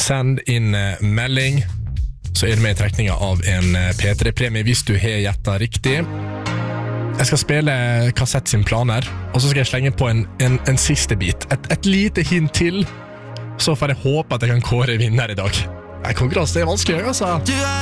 Send inn melding, så er du med i trekningen av en P3-premie hvis du har gjettet riktig. Jeg skal spille Kassett sin planer, og så skal jeg slenge på en siste bit. Et lite hint til, så får jeg håpe at jeg kan kåre vinner i dag. Konkurransen er vanskelig, altså.